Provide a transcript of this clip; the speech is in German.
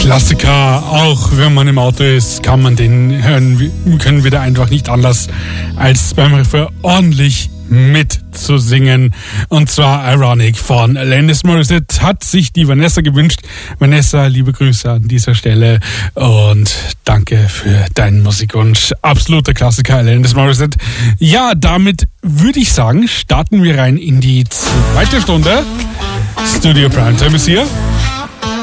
Klassiker, auch wenn man im Auto ist, kann man den hören, können wir da einfach nicht anders, als beim Refrain ordentlich mitzusingen. Und zwar Ironic von Alanis Morissette hat sich die Vanessa gewünscht. Vanessa, liebe Grüße an dieser Stelle und danke für deinen Musikwunsch. Absoluter Klassiker, Alanis Morissette. Ja, damit würde ich sagen, starten wir rein in die zweite Stunde. Studio Primetime ist hier.